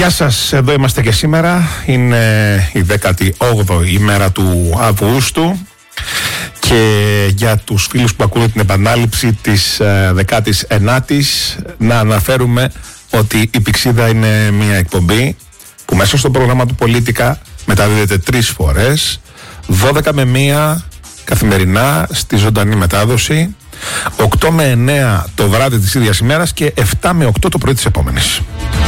Γεια σας, εδώ είμαστε και σήμερα. Είναι η 18η ημέρα του Αυγούστου και για τους φίλους που ακούνε την επανάληψη της 19ης να αναφέρουμε ότι η Πηξίδα είναι μια εκπομπή που μέσα στο πρόγραμμα του Πολίτικα μεταδίδεται 3 φορές, 12 με 1 καθημερινά στη ζωντανή μετάδοση, 8 με 9 το βράδυ της ίδιας ημέρας και 7 με 8 το πρωί της επόμενης.